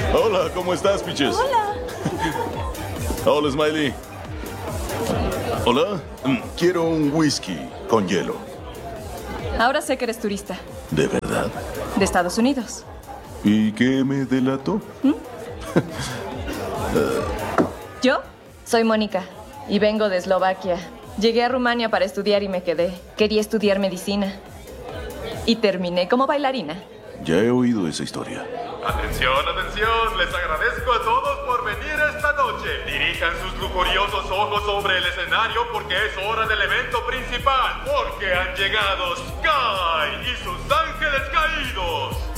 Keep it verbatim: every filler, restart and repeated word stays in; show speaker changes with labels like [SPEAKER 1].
[SPEAKER 1] Hola, ¿cómo estás, Peaches?
[SPEAKER 2] Hola.
[SPEAKER 1] Hola, Smiley. Hola. Mm, Quiero un whisky con hielo.
[SPEAKER 2] Ahora sé que eres turista.
[SPEAKER 1] ¿De verdad?
[SPEAKER 2] De Estados Unidos.
[SPEAKER 1] ¿Y qué me delató?
[SPEAKER 2] ¿Mm? Yo soy Mónica y vengo de Eslovaquia. Llegué a Rumania para estudiar y me quedé. Quería estudiar medicina. Y terminé como bailarina.
[SPEAKER 1] Ya he oído esa historia.
[SPEAKER 3] Atención, atención, les agradezco a todos por venir esta noche. Dirijan sus lujuriosos ojos sobre el escenario porque es hora del evento principal. Porque han llegado Sky y sus ángeles caídos.